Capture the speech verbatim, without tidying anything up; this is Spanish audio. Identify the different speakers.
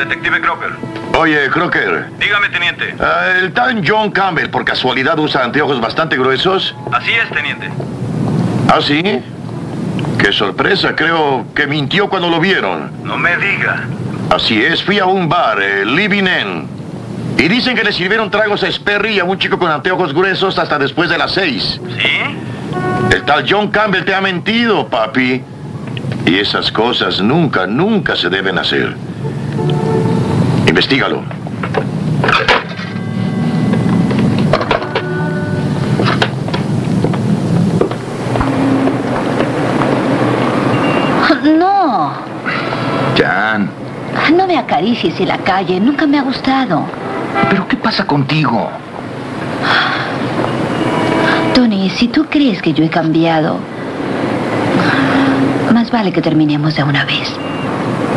Speaker 1: detective Crocker.
Speaker 2: Oye, Crocker.
Speaker 1: Dígame, teniente.
Speaker 2: Uh, ¿El tal John Campbell por casualidad usa anteojos bastante gruesos?
Speaker 1: Así es, teniente.
Speaker 2: ¿Ah, sí? Qué sorpresa, creo que mintió cuando lo vieron.
Speaker 1: No me diga.
Speaker 2: Así es, fui a un bar, el Living Inn. Y dicen que le sirvieron tragos a Sperry y a un chico con anteojos gruesos hasta después de las seis.
Speaker 1: ¿Sí?
Speaker 2: El tal John Campbell te ha mentido, papi. Y esas cosas nunca, nunca se deben hacer. Investígalo.
Speaker 3: No.
Speaker 4: Jan.
Speaker 3: No me acaricies en la calle. Nunca me ha gustado.
Speaker 4: ¿Pero qué pasa contigo?
Speaker 3: Tony, si tú crees que yo he cambiado, más vale que terminemos de una vez.